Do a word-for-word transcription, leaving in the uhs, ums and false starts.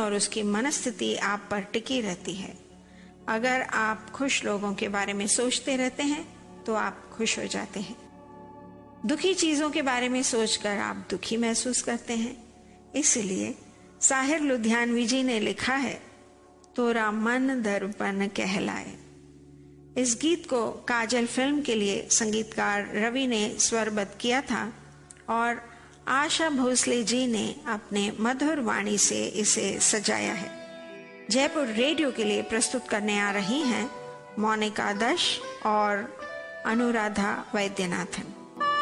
और उसकी मनस्थिति आप पर टिकी रहती है। अगर आप खुश लोगों के बारे में सोचते रहते हैं तो आप खुश हो जाते हैं। दुखी चीजों के बारे में सोचकर आप दुखी महसूस करते हैं। इसलिए साहिर लुधियानवी जी ने लिखा है, तोरा मन दर्पण कहलाए। इस गीत को काजल फिल्म के लिए संगीतकार रवि ने स्वरबद्ध किया था और आशा भोसले जी ने अपने मधुर वाणी से इसे सजाया है। जयपुर रेडियो के लिए प्रस्तुत करने आ रही हैं मोनिका दश और अनुराधा वैद्यनाथन।